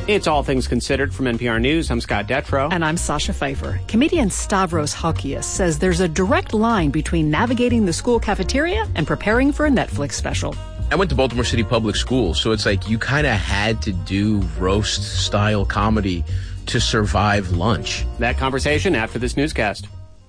It's All Things Considered from NPR News. I'm Scott Detrow. And I'm Sasha Pfeiffer. Comedian Stavros Halkias says there's a direct line between navigating the school cafeteria and preparing for a Netflix special. I went to Baltimore City Public Schools, so it's like you kind of had to do roast-style comedy to survive lunch. That conversation after this newscast.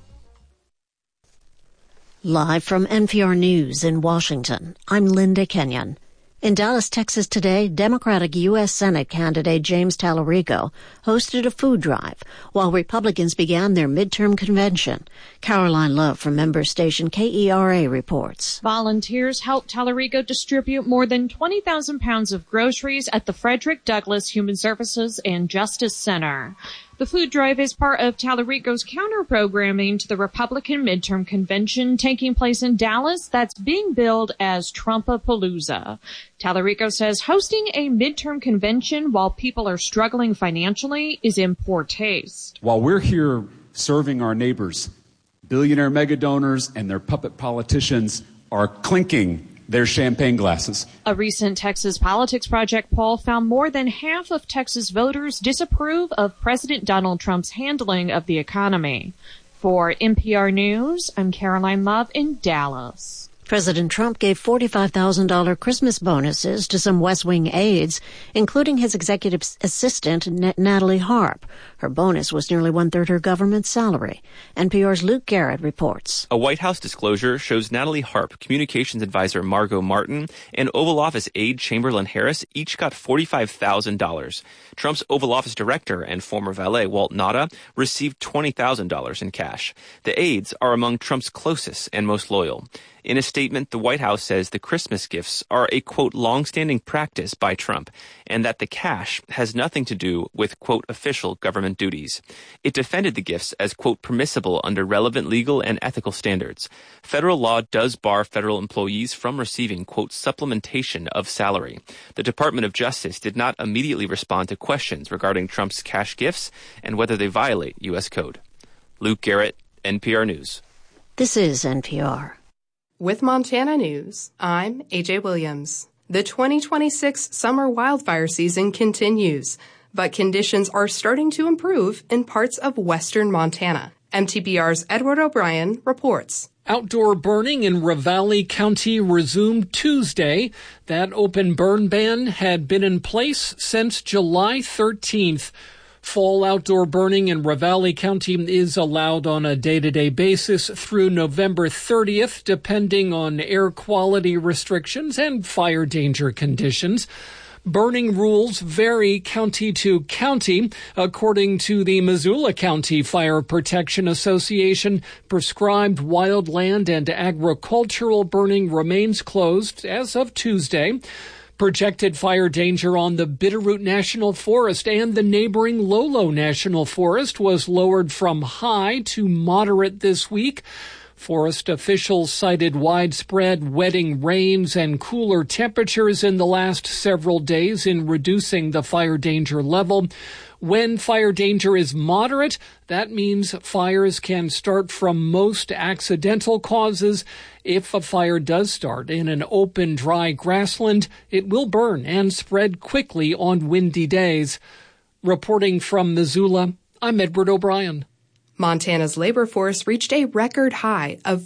Live from NPR News in Washington, I'm Linda Kenyon. In Dallas, Texas today, Democratic U.S. Senate candidate James Tallarico hosted a food drive while Republicans began their midterm convention. Caroline Love from member station KERA reports. Volunteers helped Tallarico distribute more than 20,000 pounds of groceries at the Frederick Douglass Human Services and Justice Center. The food drive is part of Tallarico's counter-programming to the Republican midterm convention taking place in Dallas that's being billed as Trumpapalooza. Tallarico says hosting a midterm convention while people are struggling financially is in poor taste. While we're here serving our neighbors, billionaire mega donors and their puppet politicians are clinking their champagne glasses. A recent Texas Politics Project poll found more than half of Texas voters disapprove of President Donald Trump's handling of the economy. For NPR News, I'm Caroline Love in Dallas. President Trump gave $45,000 Christmas bonuses to some West Wing aides, including his executive assistant, Natalie Harp. Her bonus was nearly one-third her government salary. NPR's Luke Garrett reports. A White House disclosure shows Natalie Harp, communications advisor Margot Martin, and Oval Office aide Chamberlain Harris each got $45,000. Trump's Oval Office director and former valet Walt Nauta received $20,000 in cash. The aides are among Trump's closest and most loyal. In a statement, the White House says the Christmas gifts are a, quote, longstanding practice by Trump, and that the cash has nothing to do with, quote, official government duties. It defended the gifts as, quote, permissible under relevant legal and ethical standards. Federal law does bar federal employees from receiving, quote, supplementation of salary. The Department of Justice did not immediately respond to questions regarding Trump's cash gifts and whether they violate U.S. code. Luke Garrett, NPR News. This is NPR. With Montana News, I'm AJ Williams. The 2026 summer wildfire season continues, but conditions are starting to improve in parts of western Montana. MTBR's Edward O'Brien reports. Outdoor burning in Ravalli County resumed Tuesday. That open burn ban had been in place since July 13th. Fall outdoor burning in Ravalli County is allowed on a day-to-day basis through November 30th, depending on air quality restrictions and fire danger conditions. Burning rules vary county to county. According to the Missoula County Fire Protection Association, prescribed wildland and agricultural burning remains closed as of Tuesday. Projected fire danger on the Bitterroot National Forest and the neighboring Lolo National Forest was lowered from high to moderate this week. Forest officials cited widespread wetting rains and cooler temperatures in the last several days in reducing the fire danger level. When fire danger is moderate, that means fires can start from most accidental causes. If a fire does start in an open, dry grassland, it will burn and spread quickly on windy days. Reporting from Missoula, I'm Edward O'Brien. Montana's labor force reached a record high of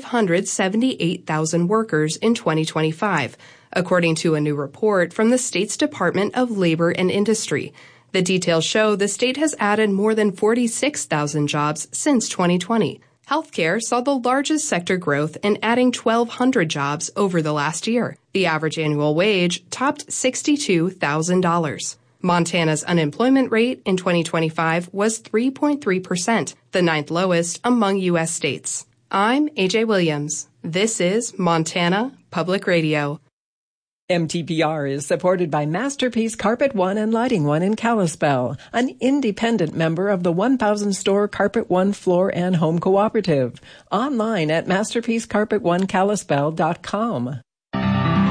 578,000 workers in 2025, according to a new report from the state's Department of Labor and Industry. The details show the state has added more than 46,000 jobs since 2020. Healthcare saw the largest sector growth in adding 1,200 jobs over the last year. The average annual wage topped $62,000. Montana's unemployment rate in 2025 was 3.3%, the ninth lowest among U.S. states. I'm AJ Williams. This is Montana Public Radio. MTPR is supported by Masterpiece Carpet One and Lighting One in Kalispell, an independent member of the 1,000-store Carpet One Floor and Home Cooperative. Online at masterpiececarpetoneKalispell.com.